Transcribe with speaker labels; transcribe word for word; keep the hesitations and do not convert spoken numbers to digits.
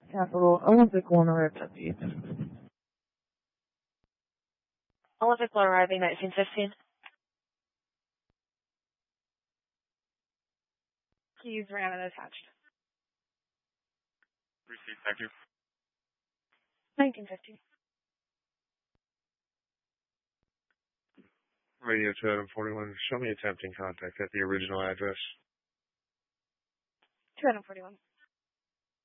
Speaker 1: Capital Olympic one arrived at the
Speaker 2: Olympic one arriving nineteen fifteen.
Speaker 3: Keys ran and attached.
Speaker 4: Received, thank you.
Speaker 3: nineteen fifteen.
Speaker 4: Radio to Adam forty-one, show me attempting contact at the original address.
Speaker 3: two forty-one.